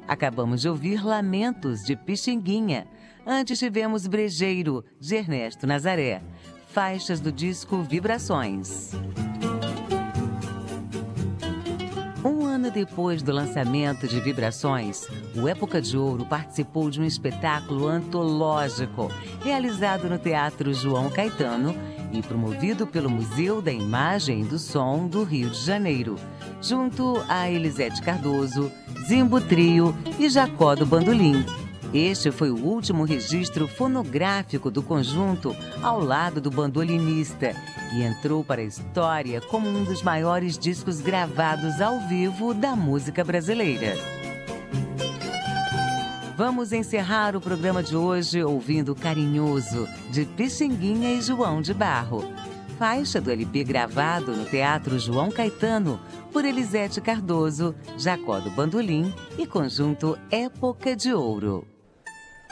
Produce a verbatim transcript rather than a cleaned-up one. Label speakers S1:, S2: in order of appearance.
S1: Acabamos de ouvir Lamentos, de Pixinguinha. Antes tivemos Brejeiro, de Ernesto Nazaré. Faixas do disco Vibrações. Um ano depois do lançamento de Vibrações, o Época de Ouro participou de um espetáculo antológico, realizado no Teatro João Caetano e promovido pelo Museu da Imagem e do Som do Rio de Janeiro, junto a Elisete Cardoso, Zimbo Trio e Jacó do Bandolim. Este foi o último registro fonográfico do conjunto ao lado do bandolinista e entrou para a história como um dos maiores discos gravados ao vivo da música brasileira. Vamos encerrar o programa de hoje ouvindo Carinhoso, de Pixinguinha e João de Barro. Faixa do L P gravado no Teatro João Caetano por Elisete Cardoso, Jacó do Bandolim e conjunto Época de Ouro.